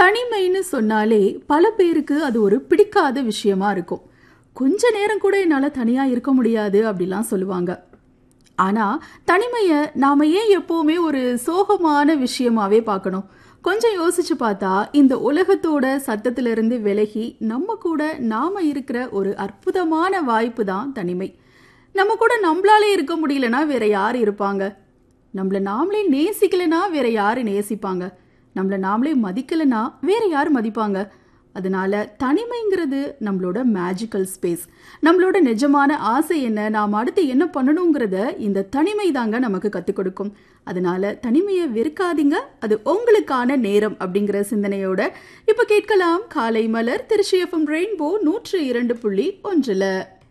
தனிமைன்னு சொன்னாலே பல பேருக்கு அது ஒரு பிடிக்காத விஷயமா இருக்கும். கொஞ்ச நேரம் கூட என்னால தனியா இருக்க முடியாது அப்படிலாம் சொல்லுவாங்க. ஆனா தனிமையை நாம ஏன் எப்பவுமே ஒரு சோகமான விஷயமாவே பார்க்கணும்? கொஞ்சம் யோசிச்சு பார்த்தா இந்த உலகத்தோட சத்தத்திலிருந்து விலகி நம்ம கூட நாம இருக்கிற ஒரு அற்புதமான வாய்ப்பு தான் தனிமை. நம்ம கூட நம்மளாலே இருக்க முடியலனா வேற யார் இருப்பாங்க? நம்மள நாமளே நேசிக்கலனா வேற யாரு நேசிப்பாங்க? நம்மள நாமளே மதிக்கலனா வேற யார் மதிப்பாங்க? அதனால தனிமைங்கிறது நம்மளோட மேஜிக்கல் ஸ்பேஸ். நம்மளோட நிஜமான ஆசை என்ன, நாம் அடுத்து என்ன பண்ணணுங்கிறத இந்த தனிமை தாங்க நமக்கு கற்றுக் கொடுக்கும். அதனால தனிமையை வெறுக்காதீங்க, அது உங்களுக்கான நேரம் அப்படிங்கிற சிந்தனையோட இப்ப கேட்கலாம் காலை மலர் திருச்சி எஃப்எம் ரெயின்போ 102.1.